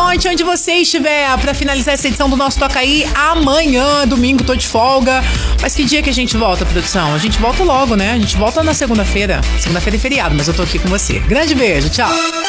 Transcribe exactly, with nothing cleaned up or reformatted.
noite, onde você estiver, pra finalizar essa edição do nosso Toca Aí. Amanhã, domingo, tô de folga. Mas que dia que a gente volta, produção? A gente volta logo, né? A gente volta na segunda-feira. Segunda-feira é feriado, mas eu tô aqui com você. Grande beijo, tchau.